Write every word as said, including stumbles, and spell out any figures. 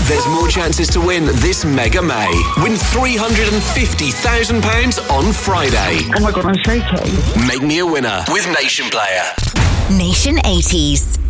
There's more chances to win this Mega May. Win three hundred fifty thousand pounds on Friday. Oh my God, I'm shaking. Make me a winner with Nation Player. Nation eighties.